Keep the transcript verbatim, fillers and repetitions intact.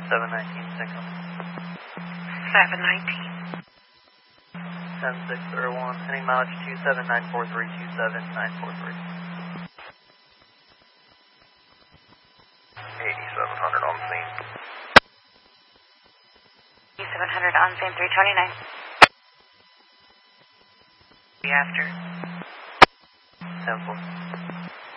seven nineteen signal. seven nineteen. ten six zero one, heading mileage two seven nine four three two seven nine four three. eighty-seven hundred on scene. eighty-seven hundred on scene, three twenty-nine. Be after. ten four.